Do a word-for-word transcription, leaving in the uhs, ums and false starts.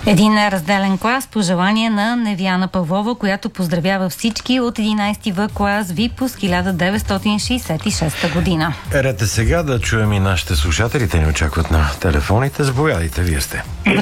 Един разделен клас по желание на Невяна Павлова, която поздравява всички от единайсети В клас Випуск хиляда деветстотин шейсет и шеста година. Ред е сега да чуем и нашите слушатели. Те ни очакват на телефоните. Заповядайте, вие сте.